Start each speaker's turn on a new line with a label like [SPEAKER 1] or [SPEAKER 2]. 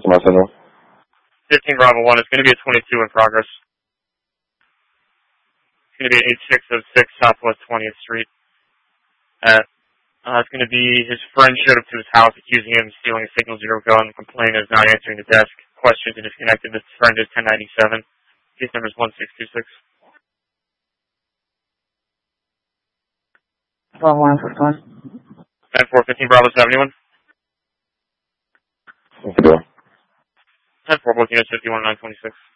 [SPEAKER 1] my signal.
[SPEAKER 2] 15 Bravo 1, it's going to be a 22 in progress. It's going to be 8606 Southwest 20th Street. It's going to be his friend showed up to his house accusing him of stealing a Signal Zero gun. Complainant is not answering the desk. Questions are disconnected. This friend is 1097. Case number is 1626.
[SPEAKER 3] 12-1,
[SPEAKER 2] 10-4, 15 Bravo 71.
[SPEAKER 1] What's the deal?
[SPEAKER 2] 10-4, booking is 51-926.